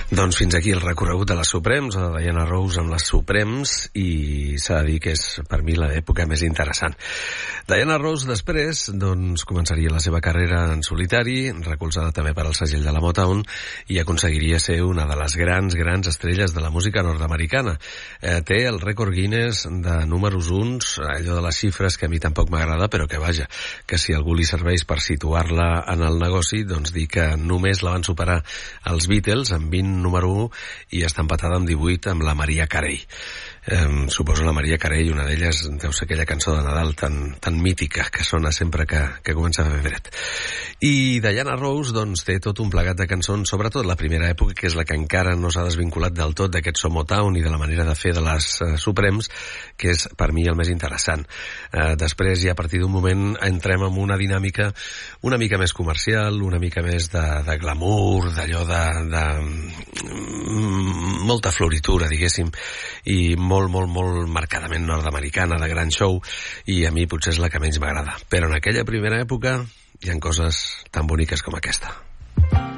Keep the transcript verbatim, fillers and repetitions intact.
Doncs fins aquí el recorregut de les Supremes, de Diana Ross amb les Supremes, i s'ha de dir que és per mi l'època més interessant. Diana Ross després doncs, començaria la seva carrera en solitari, recolzada també per al segell de la Motown, i aconseguiria ser una de les grans, grans estrelles de la música nord-americana. Eh, té el rècord Guinness de números uns, allò de les xifres que a mi tampoc m'agrada, però que vaja, que si algú li serveix per situar-la en el negoci, doncs dir que només la van superar els Beatles amb vint número u i està empatada amb divuit amb la Mariah Carey. Eh, suposo la Mariah Carey, una d'elles deu ser aquella cançó de Nadal tan, tan mítica que sona sempre que, que comença a fer fred. I Diana Ross doncs, té tot un plegat de cançons, sobretot la primera època, que és la que encara no s'ha desvinculat del tot d'aquest so Motown i de la manera de fer de les uh, Supremes, que és per mi el més interessant. Eh, després, ja a partir d'un moment, entrem en una dinàmica una mica més comercial, una mica més de, de glamour, d'allò de, de mm, molta floritura, diguéssim, i molt, molt, molt marcadament nord-americana, de gran show, i a mi potser és la que menys m'agrada. Però en aquella primera època hi ha coses tan boniques com aquesta.